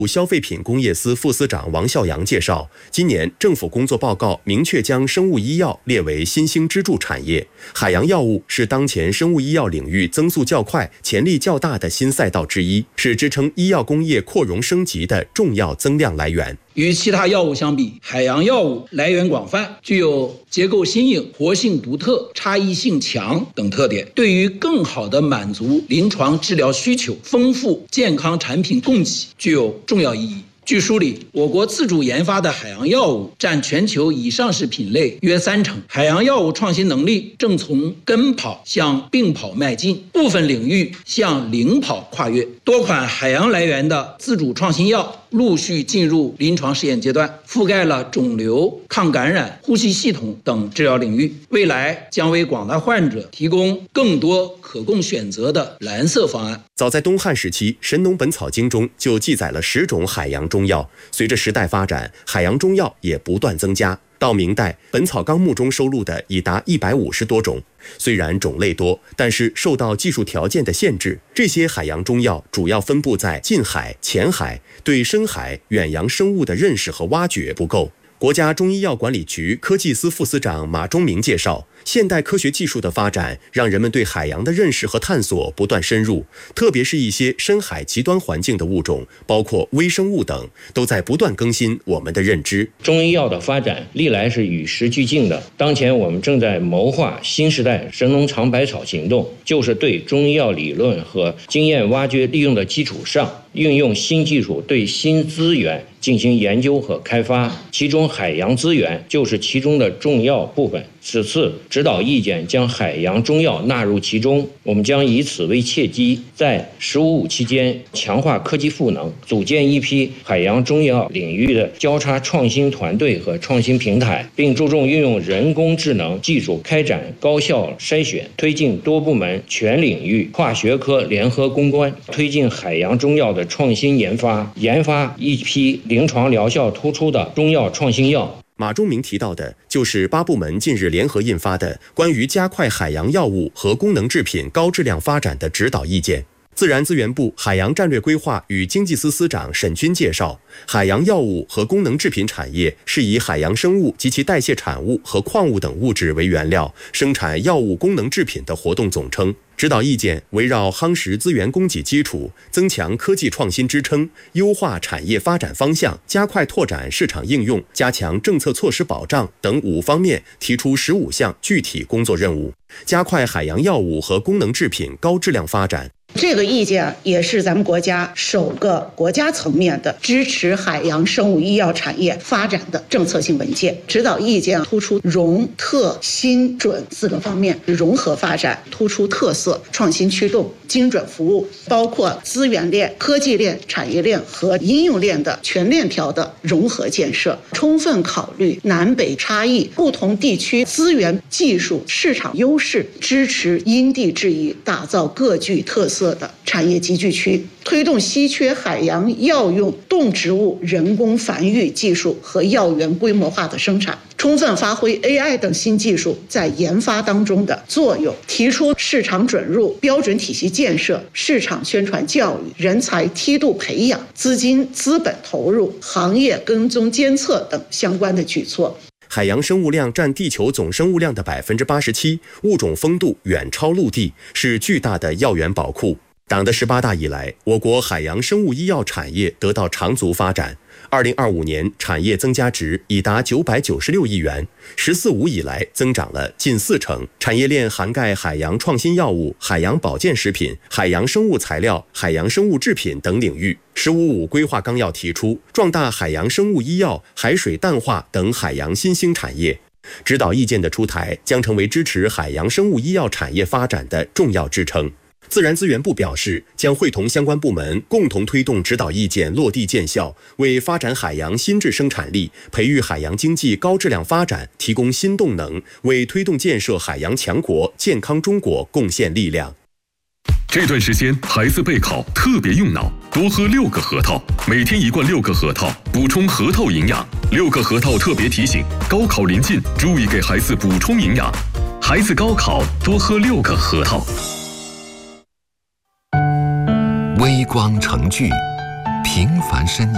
消费品工业司副司长王孝阳介绍，今年政府工作报告明确将生物医药列为新兴支柱产业，海洋药物是当前生物医药领域增速较快、潜力较大的新赛道之一，是支撑医药工业扩容升级的重要增量来源。 与其他药物相比，海洋药物来源广泛，具有结构新颖、活性独特、差异性强等特点，对于更好地满足临床治疗需求、丰富健康产品供给具有重要意义。据梳理，我国自主研发的海洋药物占全球已上市品类约30%，海洋药物创新能力正从跟跑向并跑迈进，部分领域向领跑跨越。多款海洋来源的自主创新药陆续进入临床试验阶段，覆盖了肿瘤、抗感染、呼吸系统等治疗领域，未来将为广大患者提供更多可供选择的蓝色方案。 早在东汉时期，《神农本草经》中就记载了10种海洋中药，随着时代发展，海洋中药也不断增加。到明代，《本草纲目》中收录的已达150多种。虽然种类多，但是受到技术条件的限制，这些海洋中药主要分布在近海、浅海，对深海、远洋生物的认识和挖掘不够。国家中医药管理局科技司副司长马忠明介绍，现代科学技术的发展让人们对海洋的认识和探索不断深入，特别是一些深海极端环境的物种，包括微生物等，都在不断更新我们的认知。 中医药的发展历来是与时俱进的，当前我们正在谋划新时代神农尝百草行动，就是对中医药理论和经验挖掘利用的基础上，运用新技术对新资源进行研究和开发，其中海洋资源就是其中的重要部分。此次指导意见将海洋中药纳入其中，我们将以此为契机，在“15+5”期间强化科技赋能，组建一批海洋中药领域的交叉创新团队和创新平台，并注重运用人工智能技术开展高效筛选，推进多部门全领域跨学科联合攻关，推进海洋中药的创新研发一批临床疗效突出的中药创新药。 马忠明提到的就是8部门近日联合印发的关于加快海洋药物和功能制品高质量发展的指导意见。自然资源部海洋战略规划与经济司司长沈军介绍，海洋药物和功能制品产业是以海洋生物及其代谢产物和矿物等物质为原料，生产药物功能制品的活动总称。指导意见围绕夯实资源供给基础、增强科技创新支撑、优化产业发展方向、加快拓展市场应用、加强政策措施保障等5方面提出15项具体工作任务，加快海洋药物和功能制品高质量发展。 这个意见也是咱们国家首个国家层面的支持海洋生物医药产业发展的政策性文件。指导意见突出融、特、新、准4个方面，融合发展，突出特色、创新驱动、精准服务，包括资源链、科技链、产业链和应用链的全链条的融合建设，充分考虑南北差异、不同地区资源、技术、市场优势，支持因地制宜，打造各具特色的产业集聚区，推动稀缺海洋药用动植物人工繁育技术和药源规模化的生产，充分发挥 AI 等新技术在研发当中的作用，提出市场准入、标准体系建设、市场宣传教育、人才梯度培养、资金资本投入、行业跟踪监测等相关的举措。 海洋生物量占地球总生物量的87%，物种丰度远超陆地，是巨大的药源宝库。党的18大以来，我国海洋生物医药产业得到长足发展。2025年产业增加值已达996亿元，“14+5”以来增长了近40%。产业链涵盖海洋创新药物、海洋保健食品、海洋生物材料、海洋生物制品等领域。“15+5”规划纲要提出，壮大海洋生物医药、海水淡化等海洋新兴产业。指导意见的出台将成为支持海洋生物医药产业发展的重要支撑。自然资源部表示，将会同相关部门共同推动指导意见落地见效，为发展海洋新质生产力、培育海洋经济高质量发展提供新动能，为推动建设海洋强国、健康中国贡献力量。 这段时间孩子备考特别用脑，多喝6个核桃，每天1罐6个核桃，补充核桃营养。6个核桃特别提醒，高考临近，注意给孩子补充营养。孩子高考多喝6个核桃。 微光成炬，平凡身影。